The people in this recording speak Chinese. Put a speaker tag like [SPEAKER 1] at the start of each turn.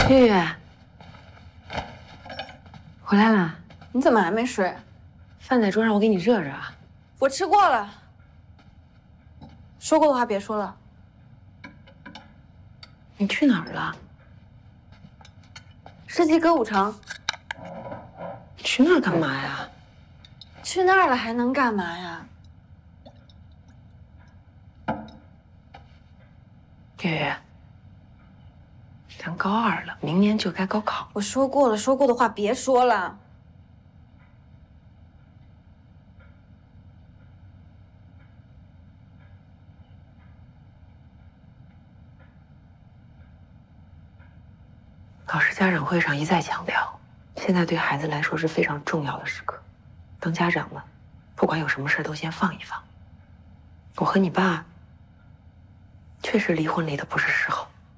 [SPEAKER 1] 月月，回来了？
[SPEAKER 2] 你怎么还没睡？
[SPEAKER 1] 饭在桌上，我给你热热啊。
[SPEAKER 2] 我吃过了。说过的话别说了。
[SPEAKER 1] 你去哪儿了？
[SPEAKER 2] 世纪歌舞城。
[SPEAKER 1] 去那儿干嘛呀？
[SPEAKER 2] 去那儿了还能干嘛呀？
[SPEAKER 1] 月月，咱高2了，明年就该高考。
[SPEAKER 2] 我说过了，说过的话别说了。
[SPEAKER 1] 老师家长会上一再强调，现在对孩子来说是非常重要的时刻。当家长了，不管有什么事都先放一放。我和你爸确实离婚离的不是时候。